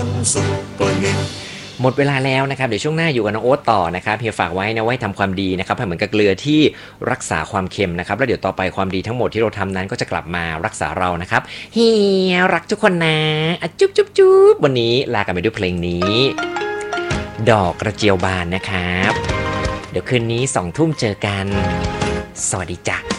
ซุปเปอร์ฮิตหมดเวลาแล้วนะครับเดี๋ยวช่วงหน้าอยู่กับน้องโอ๊ตต่อนะครับเฮียฝากไว้นะไว้ทำความดีนะครับให้เหมือนกับเกลือที่รักษาความเค็มนะครับแล้วเดี๋ยวต่อไปความดีทั้งหมดที่เราทำนั้นก็จะกลับมารักษาเรานะครับเฮียรักทุกคนนะจุ๊บจุ๊บจุ๊บวันนี้ลากันไปด้วยเพลงนี้ดอกกระเจียวบานนะครับเดี๋ยวคืนนี้20:00 นเจอกันสวัสดีจ้ะ